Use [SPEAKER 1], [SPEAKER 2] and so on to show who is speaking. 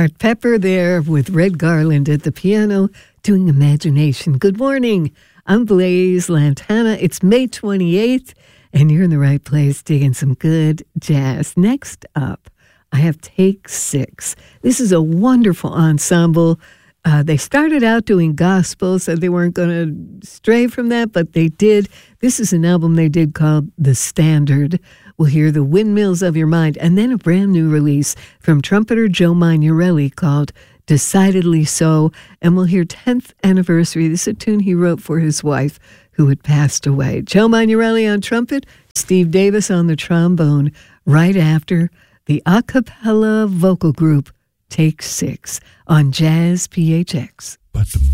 [SPEAKER 1] Art Pepper there with Red Garland at the piano doing Imagination. Good morning. I'm Blaise Lantana. It's May 28th, and you're in the right place digging some good jazz. Next up, I have Take Six. This is a wonderful ensemble. They started out doing gospel, so they weren't going to stray from that, but they did. This is an album they did called The Standard. We'll hear The Windmills of Your Mind, and then a brand new release from trumpeter Joe Magnarelli called Decidedly So, and we'll hear 10th Anniversary. This is a tune he wrote for his wife who had passed away. Joe Magnarelli on trumpet, Steve Davis on the trombone, right after the a cappella vocal group Take Six on Jazz PHX.